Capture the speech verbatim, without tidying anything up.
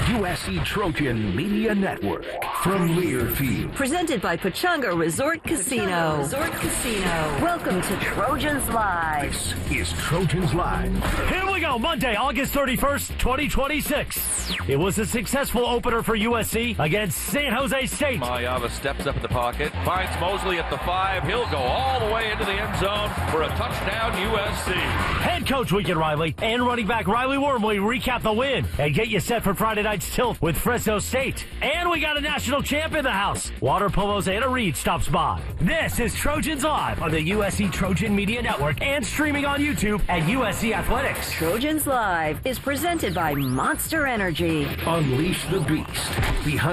U S C Trojan Media Network from Learfield. Presented by Pechanga Resort Casino. Pechanga Resort Casino. Welcome to Trojans Live. This is Trojans Live. Here we go, Monday, August thirty-first, twenty twenty-six. It was a successful opener for U S C against San Jose State. Mayava steps up in the pocket, finds Mosley at the five. He'll go all the way into the end zone for a touchdown, U S C. Head coach Weekend Riley and running back Riley Wormley recap the win and get you set for Friday night's tilt with Fresno State. And we got a national champ in the house. Water Polo's Anna Reed stops by. This is Trojans Live on the U S C Trojan Media Network and streaming on YouTube at U S C Athletics. Trojans Live is presented by Monster Energy. Unleash the beast behind